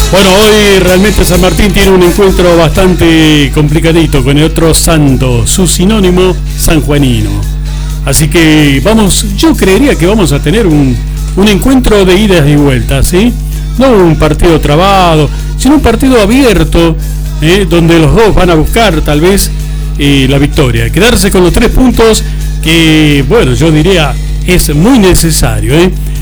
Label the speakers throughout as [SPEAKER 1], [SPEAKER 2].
[SPEAKER 1] Bueno, hoy realmente San Martín tiene un encuentro bastante complicadito con el otro santo, su sinónimo sanjuanino. Así que yo creería que vamos a tener un encuentro de idas y vueltas, ¿sí? No un partido trabado, sino un partido abierto, donde los dos van a buscar tal vez la victoria, quedarse con los 3 puntos que, bueno, yo diría es muy necesario.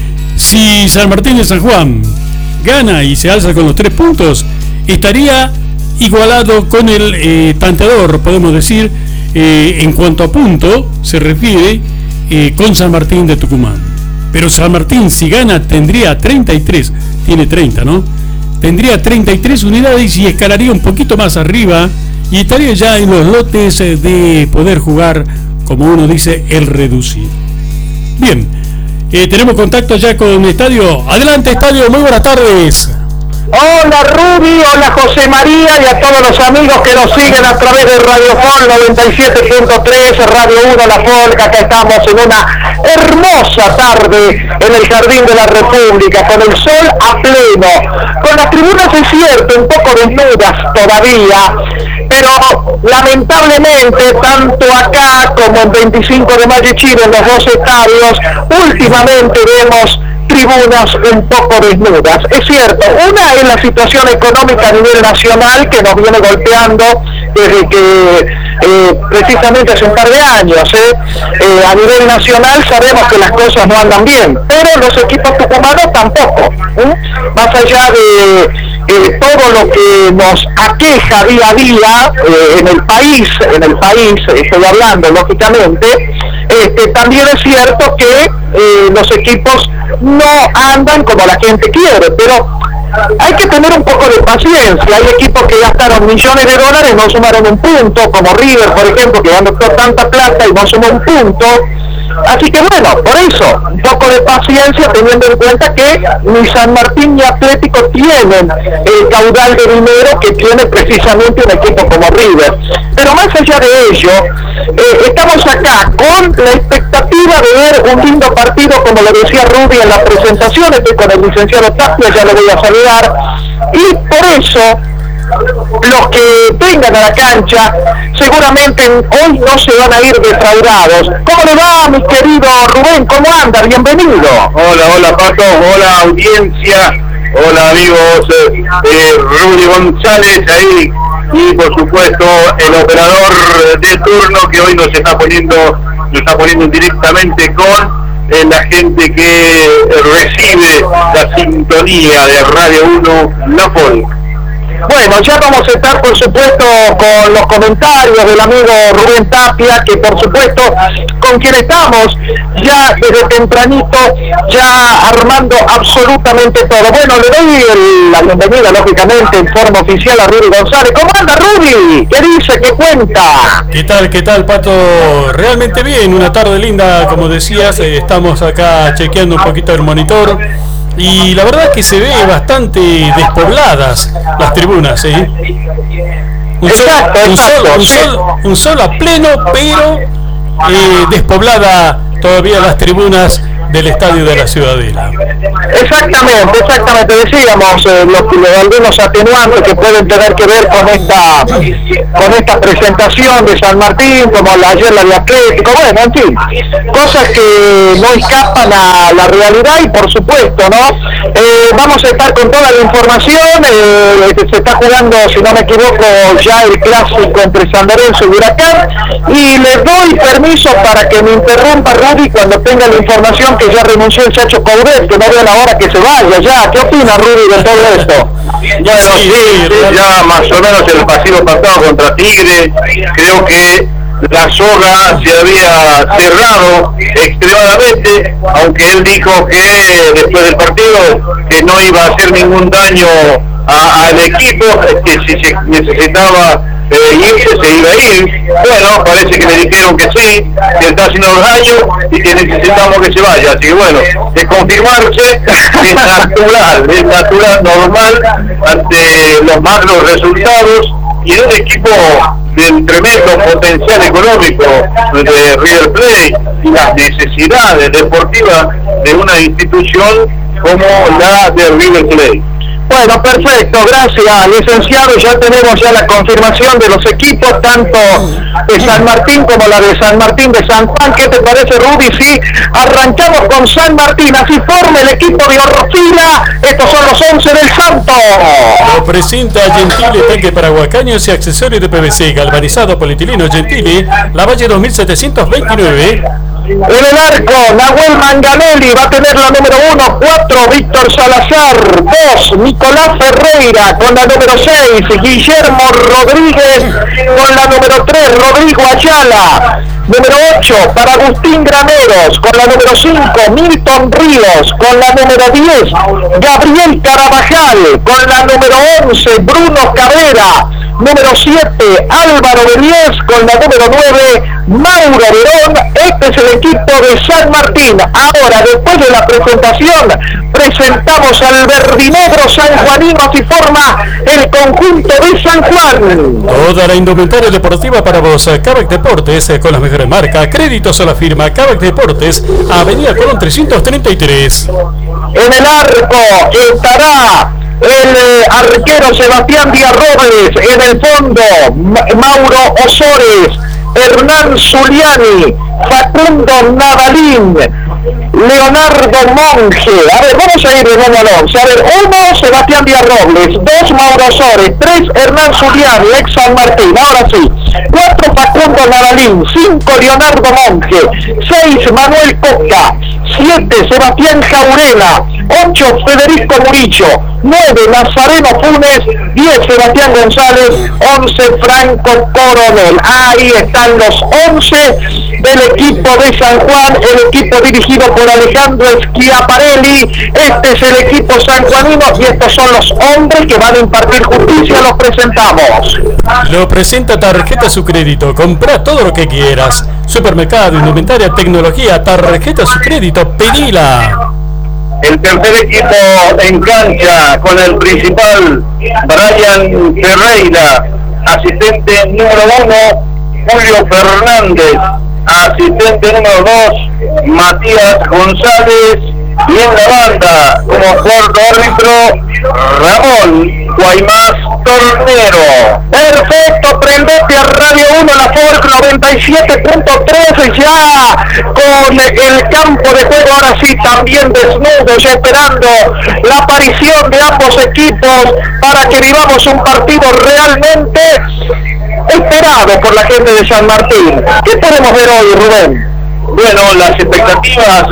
[SPEAKER 1] Si San Martín de San Juan gana y se alza con los 3 puntos, estaría igualado con el tanteador, podemos decir, en cuanto a punto se refiere, con San Martín de Tucumán. Pero San Martín, si gana, tendría 33, tiene 30, ¿no? Tendría 33 unidades y escalaría un poquito más arriba y estaría ya en los lotes de poder jugar, como uno dice, el reducido. Bien, tenemos contacto ya con Estadio. Adelante, Estadio, muy buenas tardes.
[SPEAKER 2] Hola Rudy, hola José María y a todos los amigos que nos siguen a través de Radio Fol 97.3, Radio 1 La Folca. Acá estamos en una hermosa tarde en el Jardín de la República, con el sol a pleno, con las tribunas, es cierto, un poco desnudas todavía, pero lamentablemente tanto acá como en 25 de Mayo y Chile, en los dos estadios, últimamente vemos tribunas un poco desnudas. Es cierto, una es la situación económica a nivel nacional que nos viene golpeando desde que precisamente hace un par de años. A nivel nacional sabemos que las cosas no andan bien, pero los equipos tucumanos tampoco. Más allá de todo lo que nos aqueja día a día en el país, estoy hablando lógicamente, también es cierto que los equipos no andan como la gente quiere, pero hay que tener un poco de paciencia. Hay equipos que gastaron millones de dólares, no sumaron un punto, como River, por ejemplo, que gastó tanta plata y no sumó un punto. Así que bueno, por eso, un poco de paciencia, teniendo en cuenta que ni San Martín ni Atlético tienen el caudal de dinero que tiene precisamente un equipo como River. Pero más allá de ello, estamos acá con la expectativa de ver un lindo partido, como lo decía Rudy en la presentación. Estoy con el licenciado Tapia, ya lo voy a saludar, y por eso los que vengan a la cancha seguramente hoy no se van a ir defraudados. ¿Cómo le va, mi querido Rubén? ¿Cómo anda? Bienvenido.
[SPEAKER 3] Hola Pato, hola audiencia, hola amigos, Rudy González ahí, y por supuesto el operador de turno que hoy nos está poniendo directamente con la gente que recibe la sintonía de Radio 1 La Folca.
[SPEAKER 2] Bueno, ya vamos a estar por supuesto con los comentarios del amigo Rubén Tapia, que por supuesto con quien estamos ya desde tempranito, ya armando absolutamente todo. Bueno, le doy la bienvenida lógicamente en forma oficial a Rudy González. ¿Cómo anda, Rudy? ¿Qué dice? ¿Qué cuenta?
[SPEAKER 1] ¿Qué tal, Pato? Realmente bien, una tarde linda, como decías. Estamos acá chequeando un poquito el monitor y la verdad es que se ve bastante despobladas las tribunas, un sol a pleno, pero despoblada todavía las tribunas del estadio de la Ciudadela.
[SPEAKER 2] Exactamente, decíamos algunos atenuantes que pueden tener que ver con esta presentación de San Martín, como ayer la de Atlético, bueno, en fin, cosas que no escapan a la realidad. Y por supuesto, ¿no? Vamos a estar con toda la información. Se está jugando, si no me equivoco, ya el clásico entre San Lorenzo y Huracán, y le doy permiso para que me interrumpa Rudy cuando tenga la información que ya renunció el Chacho Coudet, que no veo la hora que se vaya ya. ¿Qué opina Rudy de todo esto?
[SPEAKER 3] Bueno, sí, ya más o menos el partido pasado contra Tigre, creo que la soga se había cerrado extremadamente, aunque él dijo que después del partido que no iba a hacer ningún daño al equipo, que si se necesitaba irse, se iba a ir. Bueno, parece que le dijeron que sí, que está haciendo daño y que necesitamos que se vaya. Así que bueno, de confirmarse, es natural, normal, ante los malos resultados y en un equipo del tremendo potencial económico de River Plate y las necesidades deportivas de una institución como la de River Plate.
[SPEAKER 2] Bueno, perfecto, gracias, licenciado. Ya tenemos la confirmación de los equipos, tanto de San Martín como la de San Martín de San Juan. ¿Qué te parece, Rudy? Sí, arrancamos con San Martín, así forma el equipo de Orrofila. Estos son los 11 del Santo.
[SPEAKER 1] Lo presenta Gentile, tanque para guacaños y accesorios de PVC, galvanizado polietileno Gentile, La Valle 2729.
[SPEAKER 2] En el arco, Nahuel Manganelli va a tener la número 1, 4, Víctor Salazar, 2, Nicolás Ferreira con la número 6, Guillermo Rodríguez con la número 3, Rodrigo Ayala, número 8 para Agustín Graneros con la número 5, Milton Ríos con la número 10, Gabriel Carabajal con la número 11, Bruno Cabrera, número 7, Álvaro Beliés con la número 9, Mauro Verón. Este es el equipo de San Martín. Ahora, después de la presentación, presentamos al verdinegro sanjuanino, así forma el conjunto de San Juan.
[SPEAKER 1] Toda la indumentaria deportiva para vos, Cabac Deportes, con las mejores marcas, créditos a la firma Cabac Deportes, Avenida Colón 333.
[SPEAKER 2] En el arco estará el arquero Sebastián Díaz Robles, en el fondo Mauro Osores, Hernán Zuliani, Facundo Navalín, Leonardo Monge. A ver, vamos a ir de nuevo al 11. A ver, 1, Sebastián Díaz Robles, 2, Mauro Osores, 3, Hernán Zuliani, ex San Martín. Ahora sí, 4, Facundo Navalín, 5, Leonardo Monge, 6, Manuel Coca, 7, Sebastián Jaurena, 8, Federico Murillo, 9, Nazareno Funes, 10, Sebastián González, 11, Franco Coronel. Ahí están los 11 del equipo de San Juan, el equipo dirigido por Alejandro Schiaparelli. Este es el equipo sanjuanino y estos son los hombres que van a impartir justicia. Los presentamos.
[SPEAKER 1] Lo presenta Tarjeta Su Crédito. Compra todo lo que quieras. Supermercado, indumentaria, tecnología, Tarjeta Su Crédito, pedila.
[SPEAKER 3] El tercer equipo en cancha con el principal Brian Ferreira, asistente número 1 Julio Fernández, asistente número 2 Matías González, y en la banda como cuarto árbitro Ramón Guaymás Tornero.
[SPEAKER 2] Perfecto, prendete a Radio 1, la Folk 97.3, ya con el campo de juego ahora sí también desnudo, ya esperando la aparición de ambos equipos para que vivamos un partido realmente esperado por la gente de San Martín. ¿Qué podemos ver hoy, Rubén?
[SPEAKER 3] Bueno, las expectativas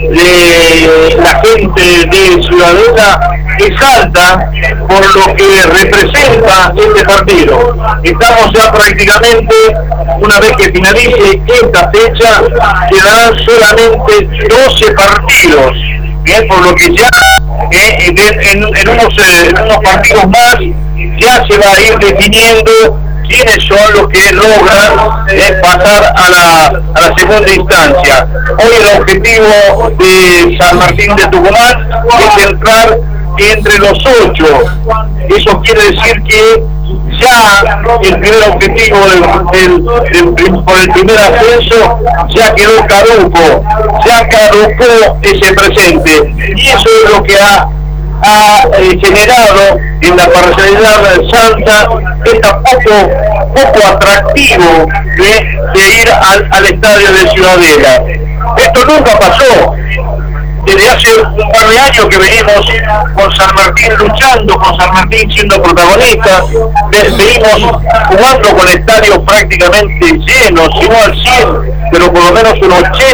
[SPEAKER 3] de la gente de Ciudadela es alta por lo que representa este partido. Estamos ya prácticamente, una vez que finalice esta fecha, quedarán solamente 12 partidos, bien, por lo que ya en unos partidos más ya se va a ir definiendo quiénes son los que logran pasar a la segunda instancia. Hoy el objetivo de San Martín de Tucumán es entrar entre los 8. Eso quiere decir que ya el primer objetivo por el primer ascenso ya quedó caduco, ya caducó ese presente, y eso es lo que ha generado en la parcialidad santa esta poco atractivo de ir al estadio de Ciudadela. Esto nunca pasó. Desde hace un par de años que venimos con San Martín luchando, con San Martín siendo protagonista, venimos jugando con estadios prácticamente llenos, si no al 100, pero por lo menos un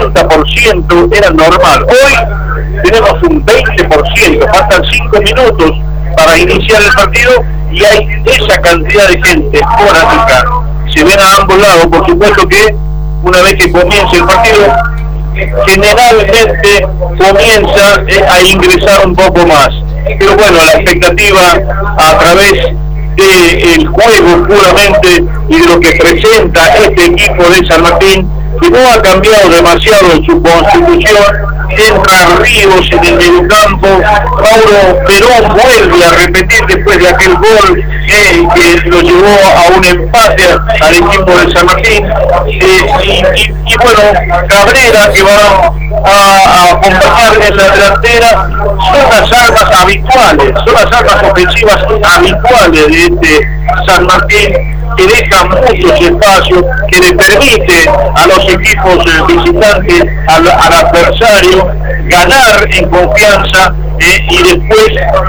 [SPEAKER 3] 80% era normal. Hoy tenemos un 20%, faltan 5 minutos para iniciar el partido y hay esa cantidad de gente fanática. Se ven a ambos lados, por supuesto que una vez que comience el partido, generalmente comienza a ingresar un poco más, pero bueno, la expectativa a través del juego puramente y de lo que presenta este equipo de San Martín, que no ha cambiado demasiado en su constitución, entra Ríos en el mediocampo, Mauro Perón vuelve a repetir después de aquel gol que lo llevó a un empate al equipo de San Martín, y bueno, Cabrera, que va a acompañar en la delantera. Son las armas habituales, son las armas ofensivas habituales de este San Martín, que deja muchos espacios, que le permite a los equipos visitantes, al adversario, ganar en confianza, y después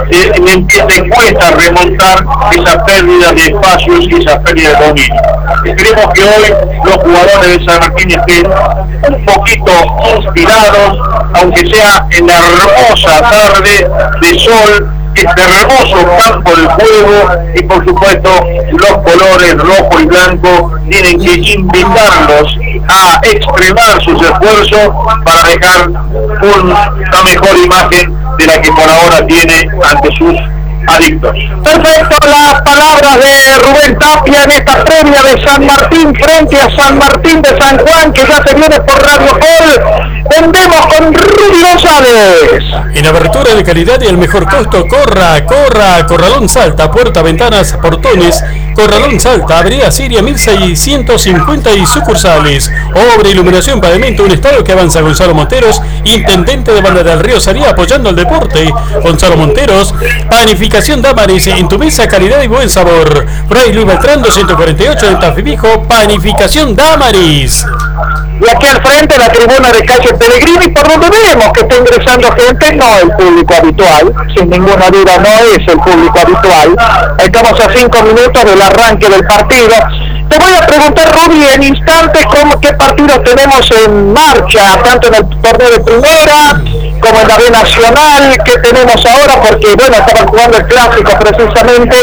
[SPEAKER 3] le cuesta remontar esa pérdida de espacios y esa pérdida de dominio. Esperemos que hoy los jugadores de San Martín estén un poquito inspirados, aunque sea en la hermosa tarde de sol, este hermoso campo del juego, y por supuesto los colores rojo y blanco tienen que invitarlos a extremar sus esfuerzos para dejar una mejor imagen de la que por ahora tiene ante sus adictos.
[SPEAKER 2] Perfecto, las palabras de Rubén Tapia en esta previa de San Martín frente a San Martín de San Juan, que ya se viene por Radio Gol. Vendemos con Rudy González.
[SPEAKER 1] En abertura de calidad y el mejor costo, corra, Corralón Salta, puerta, ventanas, portones, Corralón Salta, Avenida Siria 1650 y sucursales. Obra, iluminación, pavimento, un estado que avanza. Gonzalo Monteros, intendente de Banda del Río Saría, apoyando al deporte. Gonzalo Monteros, panificación Damaris, en tu mesa, calidad y buen sabor. Fray Luis Beltrán 248 de Tafibijo, panificación Damaris.
[SPEAKER 2] Y aquí al frente la tribuna de calle Pellegrini, por donde vemos que está ingresando gente, no el público habitual, sin ninguna duda no es el público habitual. Estamos a 5 minutos del arranque del partido. Te voy a preguntar, Rudy, en instantes qué partidos tenemos en marcha, tanto en el torneo de primera como en la B Nacional, que tenemos ahora, porque bueno, estaban jugando el clásico precisamente,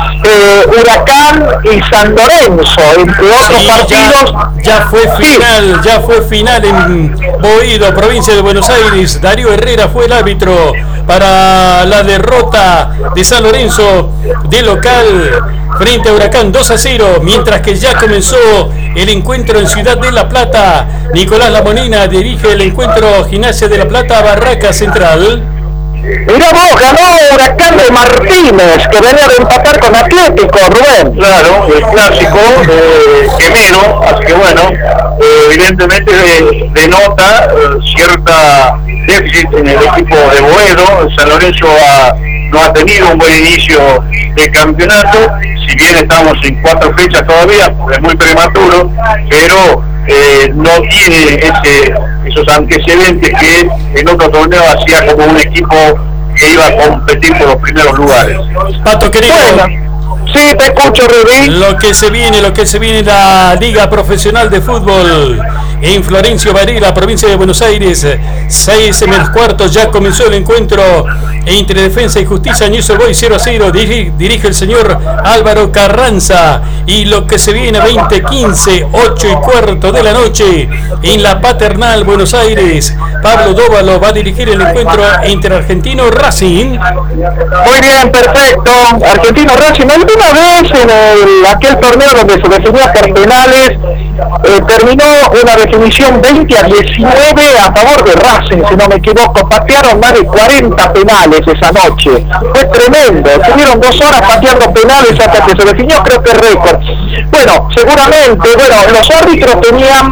[SPEAKER 2] Huracán y San Lorenzo, entre otros partidos.
[SPEAKER 1] Ya fue final en Boedo, provincia de Buenos Aires. Darío Herrera fue el árbitro para la derrota de San Lorenzo de local frente a Huracán 2-0, mientras que ya comenzó el encuentro en Ciudad de La Plata. Nicolás Lamonina dirige el encuentro Gimnasia de La Plata, Barraca Central.
[SPEAKER 2] Mirá vos, ganó Huracán de Martínez, que venía de empatar con Atlético, Rubén.
[SPEAKER 3] Claro, el clásico quemero, así que bueno, evidentemente denota cierta déficit en el equipo de Boedo. San Lorenzo no ha tenido un buen inicio de campeonato, si bien estamos en 4 fechas todavía, es muy prematuro, pero no tiene esos antecedentes que en otro torneo hacía como un equipo que iba a competir por los primeros lugares.
[SPEAKER 1] Pato querido,
[SPEAKER 2] sí, te escucho, Rudy.
[SPEAKER 1] Lo que se viene la Liga Profesional de Fútbol en Florencio Varela, provincia de Buenos Aires. 6:15 ya comenzó el encuentro entre Defensa y Justicia. Newell's Boys 0-0, dirige el señor Álvaro Carranza. Y lo que se viene 20:15, 8:15 de la noche en la Paternal, Buenos Aires. Pablo Dóvalo va a dirigir el encuentro entre Argentino Racing.
[SPEAKER 2] Muy bien, perfecto. Argentino Racing, alguna vez en aquel torneo donde se definía por penales, terminó una definición 20-19 a favor de Racing, si no me equivoco. Patearon más de 40 penales esa noche. Fue tremendo. Tuvieron 2 horas pateando penales hasta que se definió, creo que récord. Bueno, seguramente, los árbitros tenían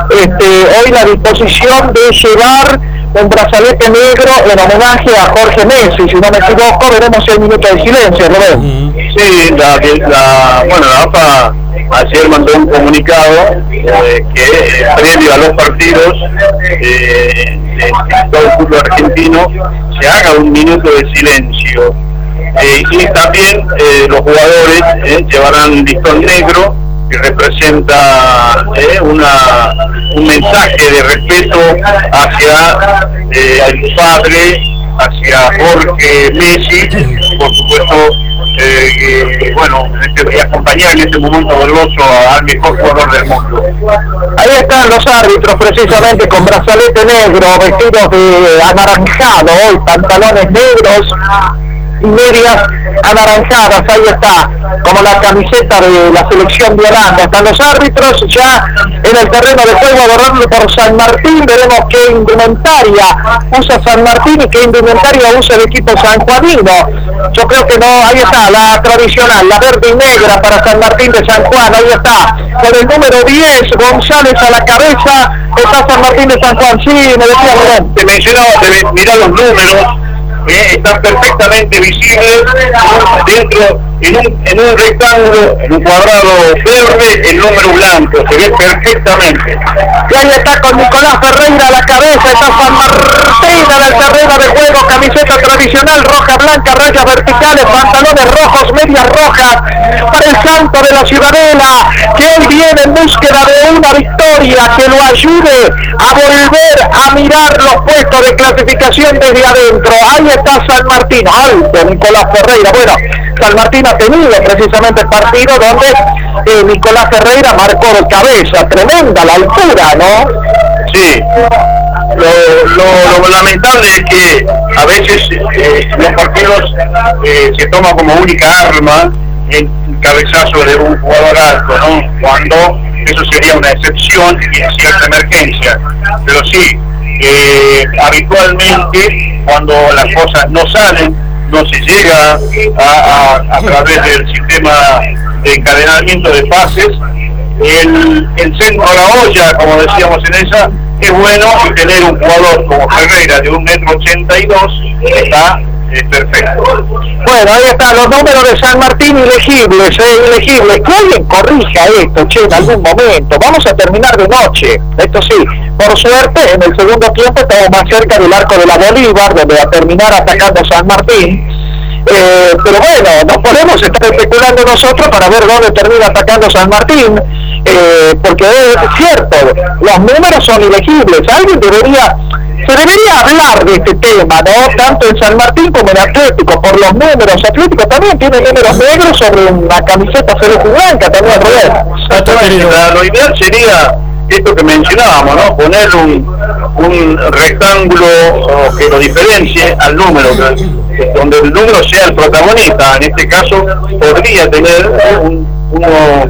[SPEAKER 2] hoy la disposición de llevar un brazalete negro en homenaje a Jorge Messi, si no me equivoco. Veremos el minuto de silencio, ¿no ven?
[SPEAKER 3] Sí, la AFA ayer mandó un comunicado que previo a los partidos en todo el fútbol argentino se haga un minuto de silencio, y también los jugadores llevarán listón negro que representa un mensaje de respeto hacia el padre, hacia Jorge Messi, por supuesto, y acompañar en este momento doloroso al mejor jugador del mundo.
[SPEAKER 2] Ahí están los árbitros precisamente con brazalete negro, vestidos de anaranjado, hoy pantalones negros. y medias anaranjadas, ahí está, como la camiseta de la selección de Holanda. Están los árbitros ya en el terreno de juego agarrando por San Martín. Veremos qué indumentaria usa San Martín y qué indumentaria usa el equipo sanjuanino. Yo creo que no, ahí está, la tradicional, la verde y negra para San Martín de San Juan, ahí está, con el número 10, González a la cabeza, está San Martín de San Juan. Sí, me decía bien.
[SPEAKER 3] Te mencionaba, mirá los números, están perfectamente visibles dentro, en un rectángulo, en un cuadrado verde, el número blanco, se ve perfectamente.
[SPEAKER 2] Y ahí está con Nicolás Ferreira a la cabeza, está San Martín en el terreno de juego, camiseta tradicional, roja, blanca, rayas verticales, pantalones rojos, medias rojas, para el santo de la Ciudadela, que hoy viene en búsqueda de una victoria que lo ayude a volver a mirar los puestos de clasificación desde adentro. Ahí está San Martín, alto Nicolás Ferreira. Bueno, San Martín ha tenido precisamente el partido donde Nicolás Ferreira marcó de cabeza, tremenda la altura, ¿no?
[SPEAKER 3] Sí, lo lamentable es que a veces los partidos se toman como única arma el cabezazo de un jugador alto, ¿no? Cuando eso sería una excepción y en cierta emergencia, pero sí, habitualmente cuando las cosas no salen, no se llega a través del sistema de encadenamiento de pases, el centro a la olla, como decíamos en esa, es bueno, y tener un jugador como Ferreira de 1,82 m está perfecto.
[SPEAKER 2] Bueno, ahí están los números de San Martín ilegibles, ilegibles. Que alguien corrija esto, che, en algún momento. Vamos a terminar de noche. Esto sí, por suerte, en el segundo tiempo estamos más cerca del arco de la Bolívar, donde va a terminar atacando San Martín. Pero bueno, no podemos estar especulando nosotros para ver dónde termina atacando San Martín, porque es cierto, los números son ilegibles. Alguien se debería hablar de este tema, ¿no? Tanto en San Martín como en Atlético, por los números. Atlético también tiene números negros sobre una camiseta celeste blanca, también, Roberto.
[SPEAKER 3] Lo ideal sería esto que mencionábamos, ¿no? Poner un rectángulo que lo diferencie al número, donde el número sea el protagonista. En este caso podría tener un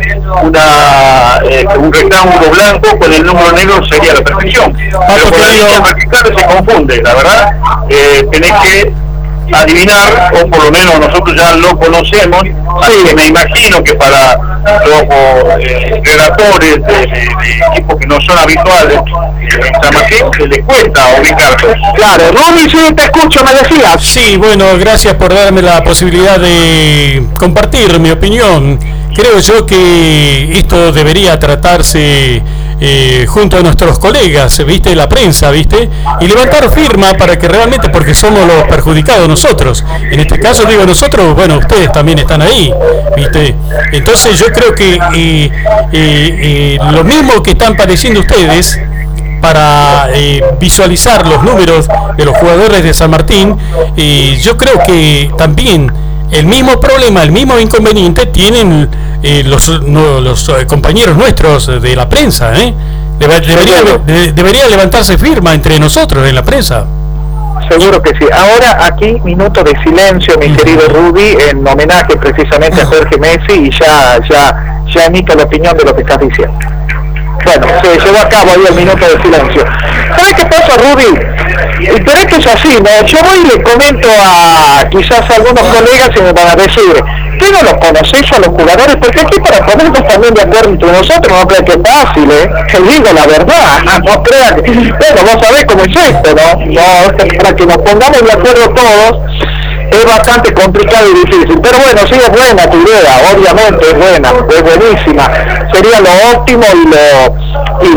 [SPEAKER 3] rectángulo blanco con el número negro, sería la perfección. Pero por ahí en vertical se confunde, la verdad. Tenés que adivinar, o por lo menos nosotros ya lo conocemos, así que me imagino que para los relatores de equipos que no son habituales en San Martín les cuesta ubicarlos.
[SPEAKER 2] Claro, Rumi, sí, te escucho, me decías.
[SPEAKER 1] Sí, bueno, gracias por darme la posibilidad de compartir mi opinión. Creo yo que esto debería tratarse junto a nuestros colegas, ¿viste? La prensa, ¿viste? Y levantar firma para que realmente, porque somos los perjudicados nosotros. En este caso digo nosotros, bueno, ustedes también están ahí, ¿viste? Entonces yo creo que lo mismo que están padeciendo ustedes para visualizar los números de los jugadores de San Martín, yo creo que también el mismo problema, el mismo inconveniente tienen los compañeros nuestros de la prensa, debería levantarse firma entre nosotros en la prensa.
[SPEAKER 2] Seguro que sí. Ahora aquí minuto de silencio, mi querido Rudy, en homenaje precisamente a Jorge Messi, y ya emito la opinión de lo que estás diciendo. Bueno, se llevó a cabo ahí el minuto de silencio. ¿Sabes qué pasa, Rudy? Pero esto es así, ¿no? Yo voy y le comento a quizás a algunos colegas y me van a decir, ¿tú no los conoces a los jugadores? Porque aquí para ponernos también de acuerdo entre nosotros, no creo que es fácil, te digo la verdad, no crean que... Bueno, vos sabés cómo es esto, ¿no? No, para que nos pongamos de acuerdo todos, es bastante complicado y difícil, pero bueno, sí es buena tu idea, obviamente es buena, es buenísima, sería lo óptimo y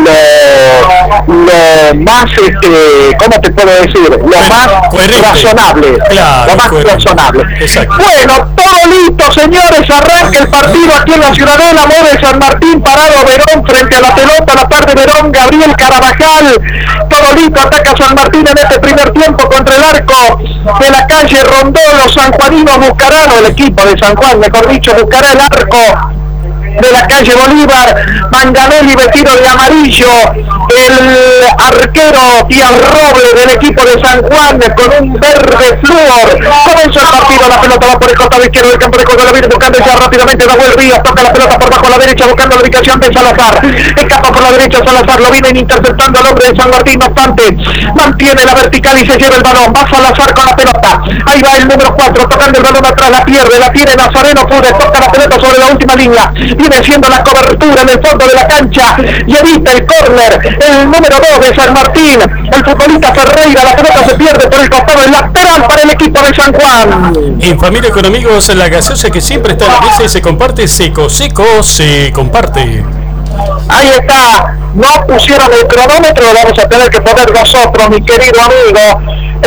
[SPEAKER 2] lo más, ¿cómo te puedo decir? Lo más coherente, razonable, claro, lo más razonable. Exacto. Bueno, todo listo, señores, arranca el partido aquí en la Ciudadela, mueve San Martín, parado Verón frente a la pelota, la parte de Verón, Gabriel Carabajal, todo listo, ataca San Martín en este primer tiempo contra el arco de la calle Rondón. Los sanjuaninos buscarán, o el equipo de San Juan, mejor dicho, buscará el arco de la calle Bolívar. Manganelli vestido de amarillo, el arquero Tian Robles del equipo de San Juan con un verde flúor. Comenzó el partido, la pelota va por el costado izquierdo del campo de juego, la viene buscando ya rápidamente Nahuel Ríos, toca la pelota por bajo a la derecha buscando la ubicación de Salazar, escapa por la derecha Salazar, lo vienen interceptando al hombre de San Martín, no obstante mantiene la vertical y se lleva el balón, va Salazar con la pelota, ahí va el número 4, tocando el balón atrás, la pierde, la tiene Nazareno Funes, toca la pelota sobre la última línea, viene siendo la cobertura en el fondo de la cancha y evita el córner, el número 2 de San Martín, el futbolista Ferreira, la pelota se pierde por el costado, el lateral para el equipo de San Juan.
[SPEAKER 1] En familia con amigos, la gaseosa que siempre está en la mesa y se comparte, se comparte.
[SPEAKER 2] Ahí está, no pusieron el cronómetro, lo vamos a tener que poner nosotros, mi querido amigo,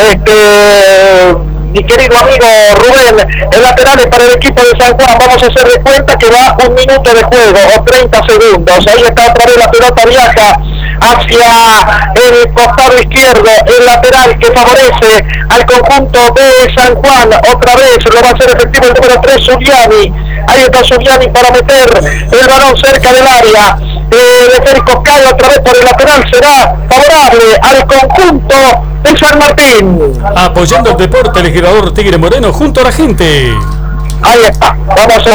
[SPEAKER 2] mi querido amigo Rubén. El lateral es para el equipo de San Juan, vamos a hacer de cuenta que va 1 minuto de juego o 30 segundos, ahí está otra vez la pelota, viaja hacia el costado izquierdo, el lateral que favorece al conjunto de San Juan, otra vez lo va a hacer efectivo el número 3, Zuliani, ahí está Zuliani para meter el balón cerca del área, el esférico cae otra vez por el lateral, será favorable al conjunto de San Martín.
[SPEAKER 1] Apoyando el deporte, el legislador Tigre Moreno junto a la gente.
[SPEAKER 2] Ahí está, vamos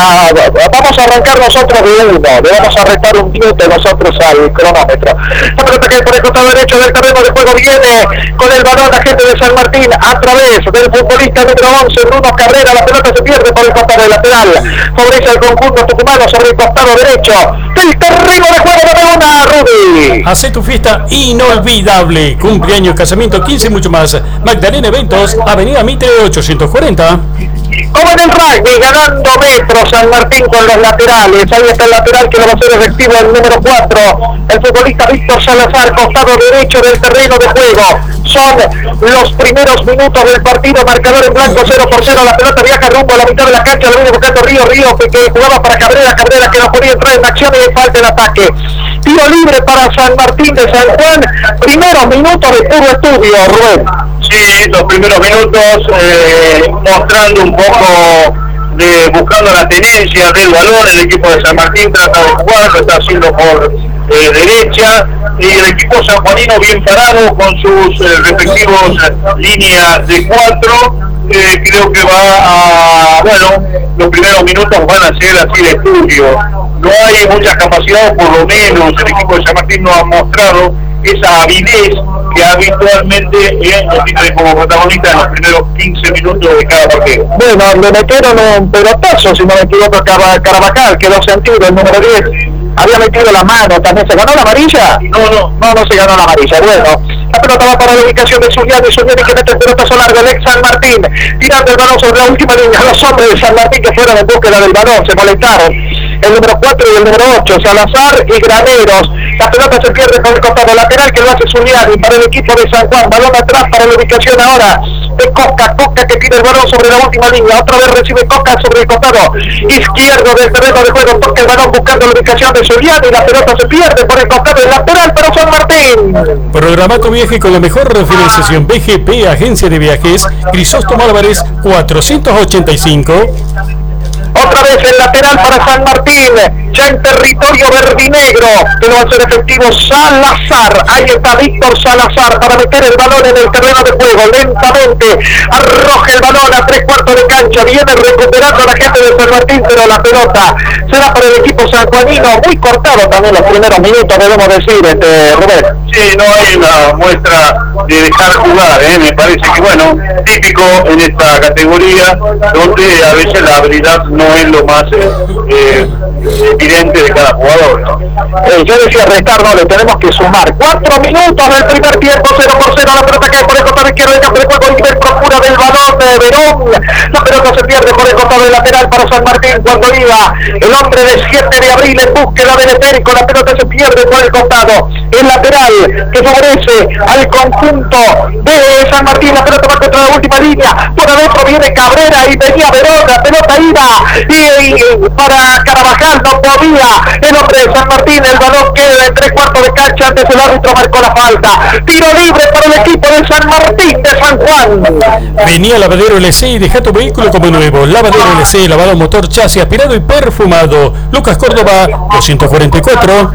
[SPEAKER 2] a arrancar nosotros de uno, le vamos a restar 1 minuto nosotros al cronómetro. La pelota que por el costado derecho del terreno de juego viene con el balón la gente de San Martín a través del futbolista número 11, Bruno Carrera, la pelota se pierde por el costado del lateral, favorece al conjunto tucumano sobre el costado derecho del terreno de juego de una, Rudy.
[SPEAKER 1] Hace tu fiesta inolvidable, cumpleaños, casamiento, 15 y mucho más. Magdalena Eventos, Avenida Mitre 840.
[SPEAKER 2] Como en el rugby, ganando metros San Martín con los laterales. Ahí está el lateral que lo va a hacer efectivo, el número 4, el futbolista Víctor Salazar, costado derecho del terreno de juego. Son los primeros minutos del partido, marcador en blanco, 0-0, la pelota viaja rumbo a la mitad de la cancha, lo viene buscando Río que jugaba para Cabrera que no podía entrar en acción y falta el ataque. Tiro libre para San Martín de San Juan, primeros minutos de puro estudio, Rubén.
[SPEAKER 3] Sí, los primeros minutos mostrando un poco de buscando la tenencia del balón, el equipo de San Martín trata de jugar, lo está haciendo por derecha, y el equipo sanjuanino bien parado con sus respectivos líneas de 4, creo que los primeros minutos van a ser así de estudio, no hay mucha capacidad, por lo menos el equipo de San Martín no ha mostrado esa avidez que habitualmente tiene como protagonista en los primeros 15 minutos de cada partido.
[SPEAKER 2] Bueno, le metieron un pelotazo, si no me equivoco, Carabajal, quedó sentido, el número 10, había metido la mano, también se ganó la amarilla. No se ganó la amarilla. Bueno, la pelota va para la ubicación de Zuliani que mete el pelotazo largo, el ex San Martín, tirando el balón sobre la última línea, los hombres de San Martín que fueron en búsqueda del balón, se molestaron, el número 4 y el número 8, Salazar y Graneros, la pelota se pierde por el costado lateral que lo hace Zuliani para el equipo de San Juan, balón atrás para la ubicación ahora de Coca que tira el balón sobre la última línea, otra vez recibe Coca sobre el costado izquierdo del terreno de juego, toca el balón buscando la ubicación de Zuliani, la pelota se pierde por el costado del lateral para San Martín.
[SPEAKER 1] Programa tu viaje con la mejor financiación. BGP, Agencia de Viajes, Crisóstomo Álvarez 485.
[SPEAKER 2] Otra vez el lateral para San Martín, ya en territorio verdinegro, que lo va a hacer efectivo Salazar. Ahí está Víctor Salazar para meter el balón en el terreno de juego. Lentamente arroja el balón a 3/4 de cancha. Viene recuperando la gente de San Martín, pero la pelota será para el equipo sanjuanino. Muy cortado también los primeros minutos, debemos decir, Rubén.
[SPEAKER 3] Sí, no hay una muestra de dejar jugar, me parece que, bueno, típico en esta categoría, donde a veces la habilidad no es lo más evidente de cada jugador, ¿no?
[SPEAKER 2] Yo decía restar, no, le tenemos que sumar 4 minutos del primer tiempo, 0-0, la pelota cae por el costado izquierdo del campo de juego, y procura del balón de Verón, la pelota se pierde por el costado lateral para San Martín, cuando iba el hombre de 7 de abril en búsqueda del esférico, la pelota se pierde por el costado, el lateral que favorece al conjunto de San Martín, la pelota va contra la última línea, por adentro viene Cabrera y venía Verón, la pelota iba y para Carabajal no podía el hombre de San Martín, el balón queda en 3/4 de cancha, antes el árbitro marcó la falta, tiro libre para el equipo de San Martín de San Juan.
[SPEAKER 1] Venía Lavadero LC y deja tu vehículo como nuevo. Lavadero LC, lavado motor, chasis, aspirado y perfumado. Lucas Córdoba 244.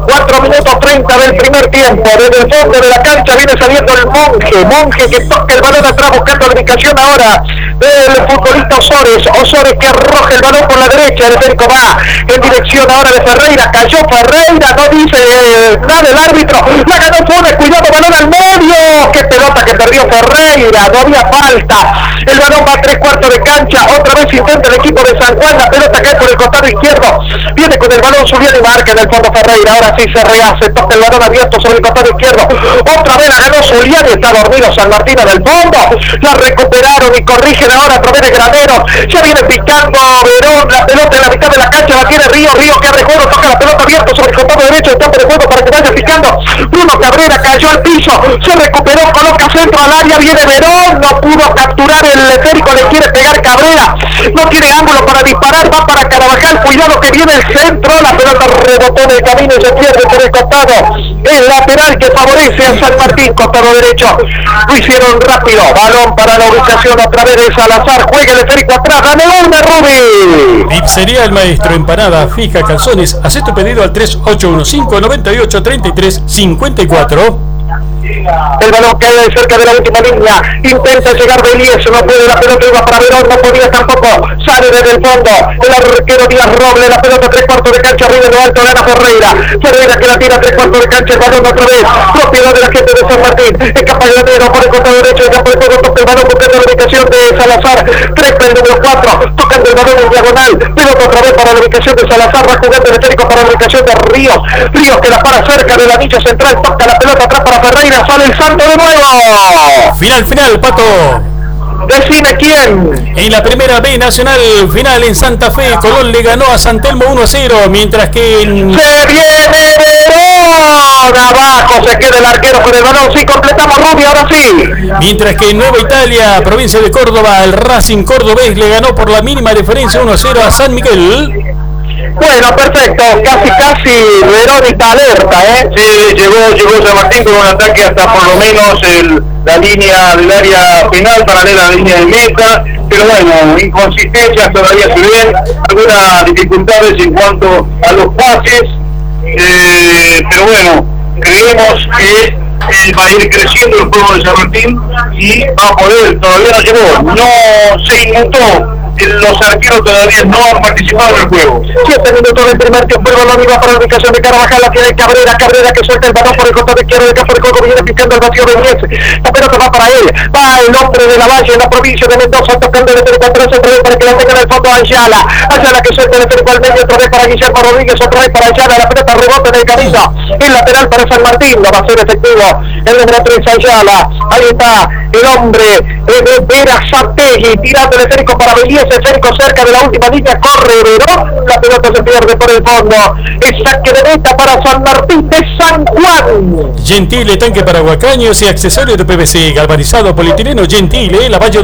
[SPEAKER 2] 4 minutos 30 del primer tiempo. Desde el fondo de la cancha viene saliendo el Monje que toca el balón atrás buscando la ubicación ahora del futbolista Osores que arroja el balón por la derecha. El esférico va en dirección ahora de Ferreira. Cayó Ferreira, no dice nada el árbitro. La ganó Funes, cuidado, balón al medio. Qué pelota que perdió Ferreira, no había falta. El balón va a 3/4 de cancha. Otra vez intenta el equipo de San Juan. La pelota cae por el costado izquierdo. Viene con el balón subiendo y marca en el fondo Ferreira. Ahora sí se rehace. Toca el balón abierto sobre el costado izquierdo. Otra vez la ganó Zuliani. Está dormido San Martín del fondo. La recuperaron y corrigen ahora a través de Granero. Ya viene picando Verón. La pelota en la mitad de la cancha la tiene Río que recuerdo. Toca la pelota abierta sobre el costado derecho. El campo de juego para que vaya picando. Bruno Cabrera cayó al piso. Se recuperó. Coloca centro al área. Viene Verón. No pudo capturar el esférico. Le quiere pegar Cabrera. No tiene ángulo para disparar. Va para Carabajal. Cuidado que viene el centro. La pelota rebotó en el camino y se pierde por el costado. El lateral que favorece a San Martín. Costado derecho. Lo hicieron rápido. Balón para la ubicación a través de Salazar. Juega el esférico atrás. Dame una, Rubi.
[SPEAKER 1] Pizzería El Maestro. Empanada, fija, calzones. Haz tu pedido al 3815-9833-54.
[SPEAKER 2] El balón cae cerca de la última línea. Intenta llegar Belies, no puede. La pelota iba para Verón, no podía tampoco. Sale desde el fondo. El arquero Díaz Roble. La pelota 3/4 de cancha. Arriba de lo alto. Gana Ferreira que la tira 3/4 de cancha. El balón otra vez. Propiedad de la gente de San Martín. Escapa Granero por el costado derecho. Ya por el juego toca el balón buscando la ubicación de Salazar. 3 para el número 4. Tocando el balón en diagonal. Pelota otra vez para la ubicación de Salazar. Va jugando el esférico para la ubicación de Ríos que la para cerca del anillo central. Toca la pelota atrás para Ferreira. Sale el Santo de nuevo.
[SPEAKER 1] Final, Pato.
[SPEAKER 2] Decime quién.
[SPEAKER 1] En la primera B Nacional, final en Santa Fe, Colón le ganó a San Telmo 1-0, mientras que en...
[SPEAKER 2] ¡Se viene Verón! Abajo se queda el arquero con el balón. Sí, completamos, Rubio, ahora sí.
[SPEAKER 1] Mientras que en Nueva Italia, provincia de Córdoba, el Racing cordobés le ganó por la mínima diferencia 1-0 a San Miguel.
[SPEAKER 2] Bueno, perfecto, casi Verónica alerta,
[SPEAKER 3] Sí, llegó San Martín con un ataque hasta por lo menos la línea del área penal, paralela a la línea de meta, pero bueno, inconsistencias todavía se ven, algunas dificultades en cuanto a los pases, pero bueno, creemos que va a ir creciendo el juego de San Martín y va a poder, todavía no llegó, no se inmutó. Los arqueros todavía no han participado en el juego.
[SPEAKER 2] 7 minutos del primer tiempo, el balón iba para la ubicación de Carvajal, la tiene Cabrera que suelta el balón por el costado izquierdo del campo de juego, viene picando el vacío de Belies. La pelota va para él, va el hombre de la Valle en la provincia de Mendoza, tocando el esférico atrás otra vez para que la tenga en el fondo a Ayala que suelta el esférico al medio, otra vez para Guillermo Rodríguez, otra vez para Ayala, la pelota rebota en el camino, el lateral para San Martín, no va a ser efectivo, el número 3 Ayala, ahí está el hombre de Verazategui, tirando el esférico para Belies, esférico cerca de la última línea, corre Verón, la pelota se pierde por el fondo, es saque de meta para San Martín de San Juan.
[SPEAKER 1] Gentile, tanque para huacaños y accesorios de PVC, galvanizado polietileno Gentile, Lavalle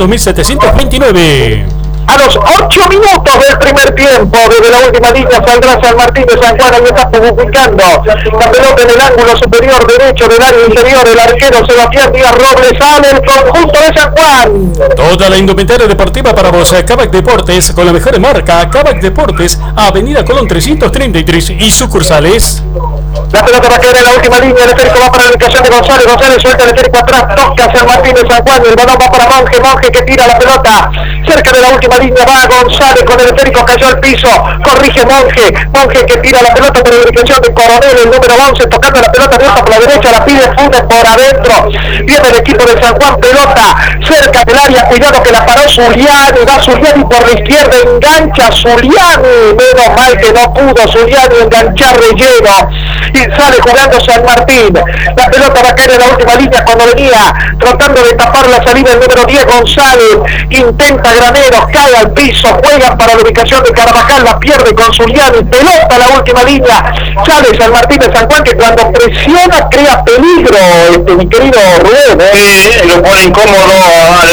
[SPEAKER 1] 2729.
[SPEAKER 2] A los 8 minutos del primer tiempo, desde la última línea saldrá San Martín de San Juan, ahí está ubicando la pelota en el ángulo superior derecho del área interior, el arquero Sebastián Díaz Robles, sale el conjunto de San Juan.
[SPEAKER 1] Toda la indumentaria deportiva para vos, Cabac Deportes, con la mejor marca, Cabac Deportes, Avenida Colón 333 y sucursales.
[SPEAKER 2] La pelota va a caer en la última línea, el esférico va para la ubicación de González suelta el esférico atrás, toca San Martín de San Juan, el balón va para Monje que tira la pelota cerca de la última línea, va González con el esférico, cayó al piso, corrige Monje que tira la pelota por la ubicación de Coronel, el número 11, tocando la pelota abierta por la derecha, la pide Funes por adentro, viene el equipo de San Juan, pelota cerca del área, cuidado que la paró Zuliani, va Zuliani por la izquierda, engancha Zuliani, menos mal que no pudo Zuliani enganchar Relleno, y sale jugando San Martín, la pelota va a caer en la última línea cuando venía tratando de tapar la salida el número 10 González, intenta Graneros, cae al piso, juegan para la ubicación de Carvajal, la pierde con Zuliani, pelota a la última línea, sale San Martín de San Juan que cuando presiona crea peligro, mi querido Rubén.
[SPEAKER 3] Lo pone incómodo al